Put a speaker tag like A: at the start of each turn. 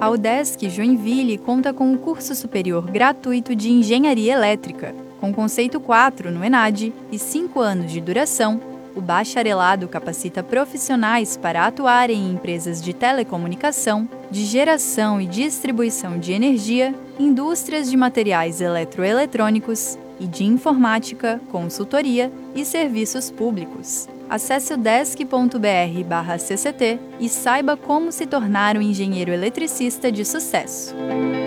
A: A UDESC Joinville conta com o curso superior gratuito de Engenharia Elétrica, com conceito 4 no ENAD e 5 anos de duração. O bacharelado capacita profissionais para atuar em empresas de telecomunicação, de geração e distribuição de energia, indústrias de materiais eletroeletrônicos e de informática, consultoria e serviços públicos. Acesse udesc.br/cct e saiba como se tornar um engenheiro eletricista de sucesso.